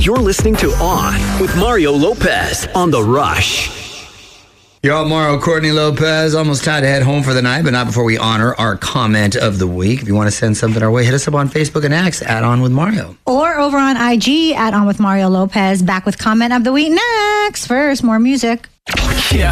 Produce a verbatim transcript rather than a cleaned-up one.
You're listening to On with Mario Lopez on The Rush. Y'all, Mario Courtney Lopez, almost time to head home for the night, but not before we honor our comment of the week. If you want to send something our way, hit us up on Facebook and X at On With Mario. Or over on I G at On With Mario Lopez. Back with comment of the week next. First, more music. Yeah.